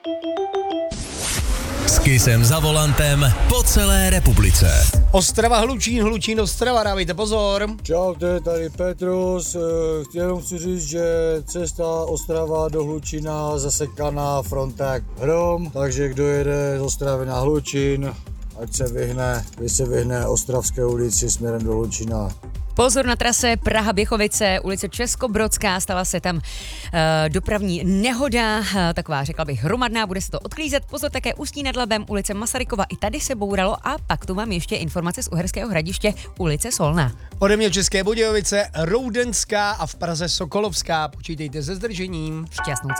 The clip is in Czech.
S Kissem za volantem po celé republice. Ostrava Hlučín, Hlučín Ostrava, dávejte pozor. Čau, tady Petrus, jenom chci říct, že cesta Ostrava do Hlučína zasekaná fronták hrom, takže kdo jede z Ostravy na Hlučín, ať se vyhne Ostravské ulici směrem do Hlučína. Pozor na trase Praha-Běchovice, ulice Českobrodská, stala se tam dopravní nehoda, taková řekla bych hromadná, bude se to odklízet. Pozor také Ústí nad Labem, ulice Masarykova, i tady se bouralo a pak tu mám ještě informace z Uherského Hradiště, ulice Solna. Ode mě České Budějovice, Roudenská a v Praze Sokolovská, počítejte se zdržením. Šťastnou cestu.